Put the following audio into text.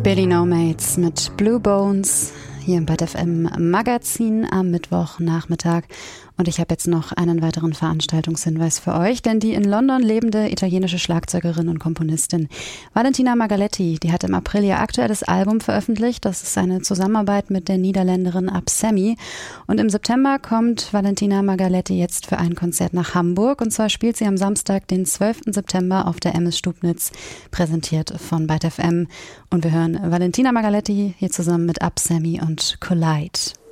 Billy Nomads mit Blue Bones hier im Bad FM Magazin am Mittwochnachmittag. Und ich habe jetzt noch einen weiteren Veranstaltungshinweis für euch, denn die in London lebende italienische Schlagzeugerin und Komponistin Valentina Margaletti, die hat im April ihr aktuelles Album veröffentlicht. Das ist eine Zusammenarbeit mit der Niederländerin Absemi. Und im September kommt Valentina Margaletti jetzt für ein Konzert nach Hamburg. Und zwar spielt sie am Samstag, den 12. September auf der MS Stubnitz, präsentiert von Bad FM. Und wir hören Valentina Margaletti hier zusammen mit Absemi und Collide.